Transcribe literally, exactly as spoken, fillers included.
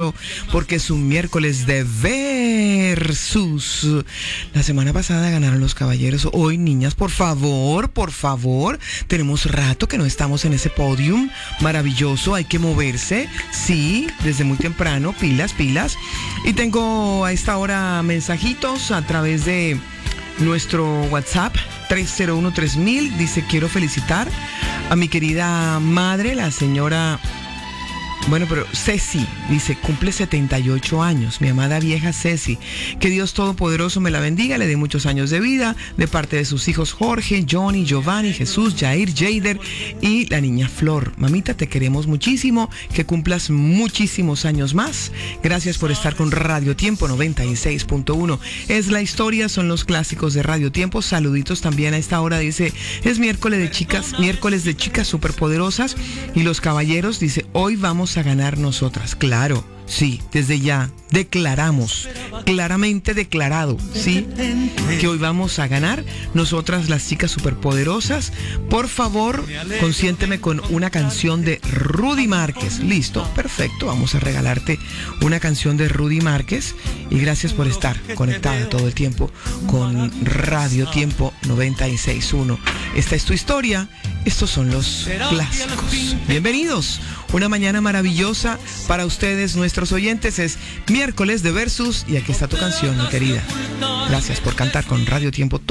maravilloso, porque es un miércoles de versus. La semana pasada ganaron los caballeros. Hoy, niñas, por favor, por favor, tenemos rato que no estamos en ese podium maravilloso. Hay que moverse, sí, desde muy temprano, pilas, pilas. Y tengo a esta hora mensajitos a través de nuestro WhatsApp tres cero uno tres mil. Dice: quiero felicitar a mi querida madre, la señora, bueno, pero Ceci, dice, cumple setenta y ocho años, mi amada vieja Ceci. Que Dios Todopoderoso me la bendiga, le dé muchos años de vida, de parte de sus hijos Jorge, Johnny, Giovanni, Jesús, Jair, Jader y la niña Flor. Mamita, te queremos muchísimo, que cumplas muchísimos años más. Gracias por estar con Radio Tiempo noventa y seis punto uno. Es la historia, son los clásicos de Radio Tiempo. Saluditos también a esta hora, dice, es miércoles de chicas, miércoles de chicas superpoderosas y los caballeros, dice, hoy vamos a ganar nosotras. Claro, sí, desde ya declaramos, claramente declarado, sí, que hoy vamos a ganar nosotras las chicas superpoderosas. Por favor, consiénteme con una canción de Rudy Márquez. Listo, perfecto, vamos a regalarte una canción de Rudy Márquez. Y gracias por estar conectada todo el tiempo con Radio Tiempo noventa y seis punto uno. Esta es tu historia, estos son los clásicos. Bienvenidos, una mañana maravillosa para ustedes, nuestros oyentes. Es miércoles de Versus y aquí está tu canción, mi querida. Gracias por cantar con Radio Tiempo.